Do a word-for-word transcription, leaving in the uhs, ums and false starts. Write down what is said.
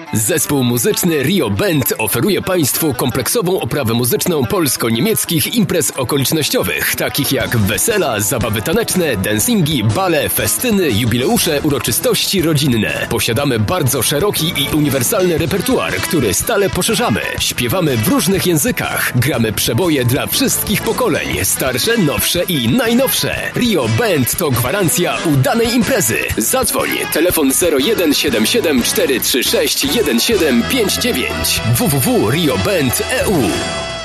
Zespół muzyczny Rio Band oferuje Państwu kompleksową oprawę muzyczną polsko-niemieckich imprez okolicznościowych, takich jak wesela, zabawy taneczne, dancingi, bale, festyny, jubileusze, uroczystości rodzinne. Posiadamy bardzo szeroki i uniwersalny repertuar, który stale poszerzamy. Śpiewamy w różnych językach. Gramy przeboje dla wszystkich pokoleń, starsze, nowsze i najnowsze. Rio Band to gwarancja udanej imprezy. Zadzwoń. Telefon zero jeden siedem siedem cztery trzy sześć jeden siedem pięć dziewięć w w w kropka rio band kropka e u.